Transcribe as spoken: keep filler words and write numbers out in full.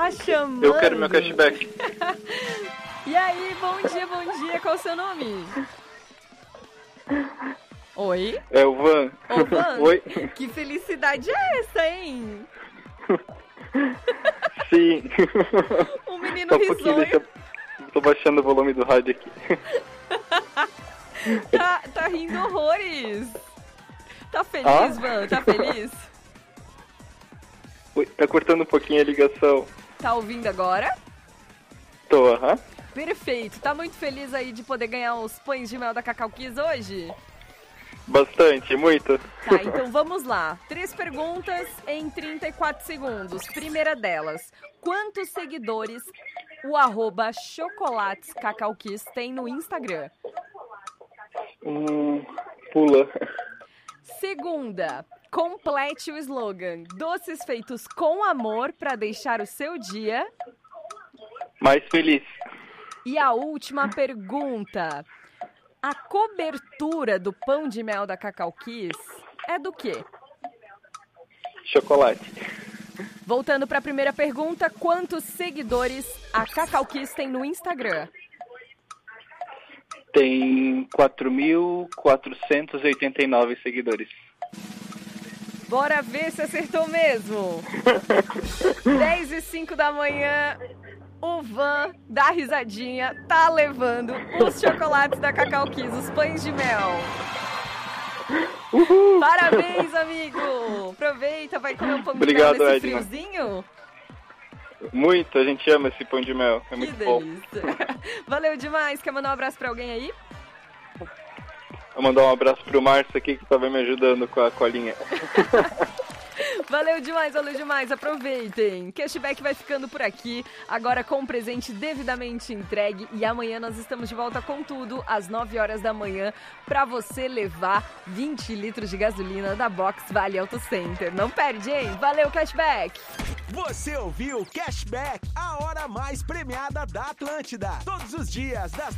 Tá chamando. Eu quero meu cashback. E aí, bom dia, bom dia. Qual o seu nome? Oi? É o Van. Ô, Van, Oi? que felicidade é essa, hein? Sim. Um menino Só um pouquinho, risonho. deixa eu... Tô baixando o volume do rádio aqui. Tá, tá rindo horrores. Tá feliz, Ah? Van? Tá feliz? Oi, tá cortando um pouquinho a ligação. Tá ouvindo agora? Tô, aham. Perfeito. Tá muito feliz aí de poder ganhar os pães de mel da Cacau Kiss hoje? Bastante, muito. Tá, então vamos lá. Três perguntas em trinta e quatro segundos. Primeira delas, quantos seguidores o arroba Chocolates Cacau Kiss tem no Instagram? Hum, pula. Segunda, complete o slogan. Doces feitos com amor para deixar o seu dia. Mais feliz. E a última pergunta. A cobertura do pão de mel da Cacau Kiss é do quê? Chocolate. Voltando para a primeira pergunta, quantos seguidores a Cacau Kiss tem no Instagram? Tem quatro mil quatrocentos e oitenta e nove seguidores. Bora ver se acertou mesmo. dez e cinco da manhã, o Van da risadinha tá levando os chocolates da Cacau Kiss, os pães de mel. Uhul. Parabéns, amigo! Aproveita, vai comer um pão de Obrigado, mel nesse Edna. friozinho? Muito, a gente ama esse pão de mel. É Que muito bom. delícia. Valeu demais. Quer mandar um abraço pra alguém aí? Vou mandar um abraço pro Márcio aqui que tava me ajudando com a colinha. Valeu demais, valeu demais. Aproveitem. Cashback vai ficando por aqui, agora com o presente devidamente entregue. E amanhã nós estamos de volta com tudo, às nove horas da manhã, pra você levar vinte litros de gasolina da Box Vale Auto Center. Não perde, hein? Valeu, Cashback! Você ouviu Cashback, a hora mais premiada da Atlântida. Todos os dias, das